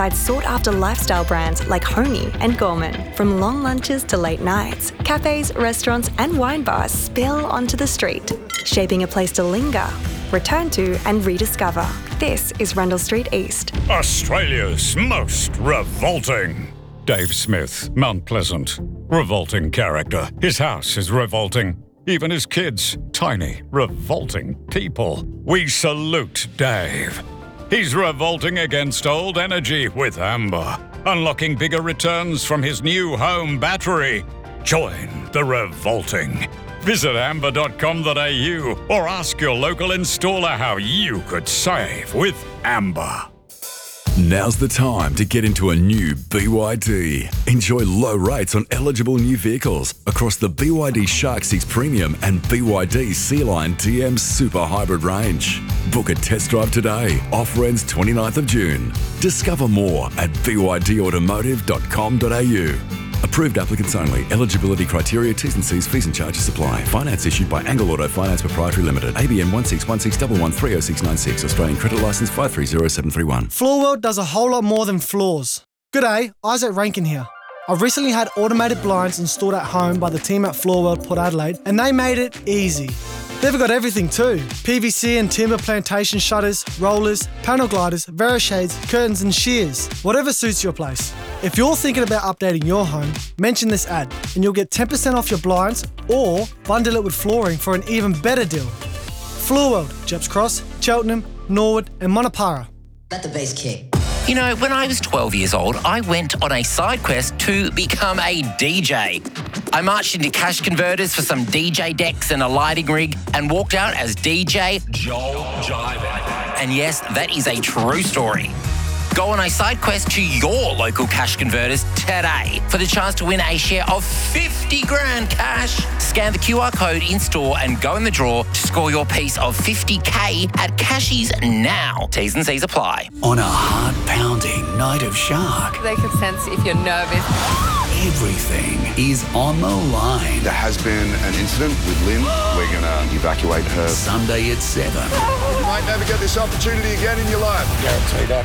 alongside sought-after lifestyle brands like Honey and Gorman. From long lunches to late nights, cafes, restaurants and wine bars spill onto the street, shaping a place to linger, return to and rediscover. This is Rundle Street East. Australia's most revolting. Dave Smith, Mount Pleasant. Revolting character. His house is revolting. Even his kids. Tiny, revolting people. We salute Dave. He's revolting against old energy with Amber. Unlocking bigger returns from his new home battery. Join the revolting. Visit amber.com.au or ask your local installer how you could save with Amber. Now's the time to get into a new BYD. Enjoy low rates on eligible new vehicles across the BYD Shark 6 Premium and BYD Sea-Line DM Super Hybrid range. Book a test drive today. Offer ends 29th of June. Discover more at bydautomotive.com.au. Approved applicants only. Eligibility criteria, T's and C's, fees and charges apply. Finance issued by Angle Auto Finance Proprietary Limited. ABN 16161130696. Australian credit licence 530731. Floorworld does a whole lot more than floors. G'day, Isaac Rankin here. I've recently had automated blinds installed at home by the team at Floorworld Port Adelaide, and they made it easy. They've got everything too. PVC and timber plantation shutters, rollers, panel gliders, Verishades, curtains and shears. Whatever suits your place. If you're thinking about updating your home, mention this ad and you'll get 10% off your blinds or bundle it with flooring for an even better deal. Floorworld, Jeps Cross, Cheltenham, Norwood and Monopara. Let the bass kick. You know, when I was 12 years old, I went on a side quest to become a DJ. I marched into Cash Converters for some DJ decks and a lighting rig and walked out as DJ Joel Jive. And yes, that is a true story. Go on a side quest to your local Cash Converters today for the chance to win a share of 50 grand cash. Scan the QR code in store and go in the draw to score your piece of 50k at Cashies now. T's and C's apply. On a heart-pounding night of Shark, they can sense if you're nervous. Everything is on the line. There has been an incident with Lynn. We're going to evacuate her. Sunday at 7. You might never get this opportunity again in your life. Guarantee that.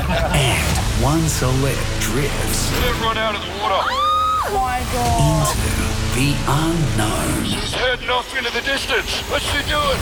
And one celeb drifts. Get everyone out of the water. Oh my God. Into the unknown. She's heading off into the distance. What's she doing?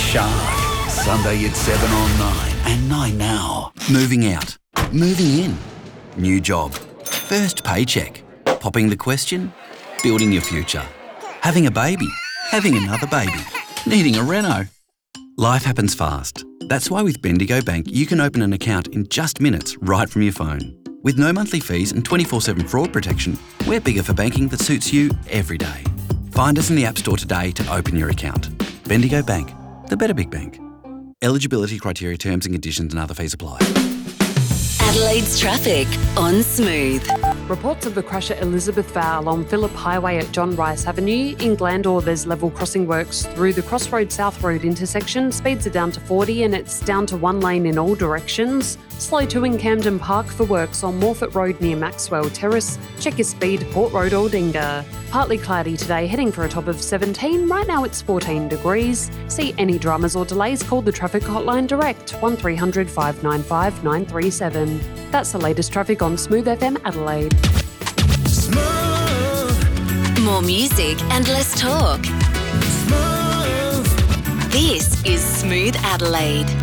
Shark. Sunday at 7 on 9 and 9 now. Moving out. Moving in. New job. First paycheck. Popping the question, building your future. Having a baby, having another baby, needing a reno. Life happens fast. That's why with Bendigo Bank, you can open an account in just minutes right from your phone. With no monthly fees and 24/7 fraud protection, we're bigger for banking that suits you every day. Find us in the App Store today to open your account. Bendigo Bank, the better big bank. Eligibility criteria, terms and conditions and other fees apply. Adelaide's traffic on Smooth. Reports of the crash at Elizabeth Vale along Phillip Highway at John Rice Avenue. In Glandore, there's level crossing works through the Crossroads South Road intersection. Speeds are down to 40 and it's down to one lane in all directions. Slow too in Camden Park for works on Morfett Road near Maxwell Terrace. Check your speed, Port Road Aldinga. Partly cloudy today, heading for a top of 17. Right now it's 14 degrees. See any dramas or delays, call the traffic hotline direct, 1300 595 937. That's the latest traffic on Smooth FM Adelaide. Smooth. More music and less talk. Smooth. This is Smooth Adelaide.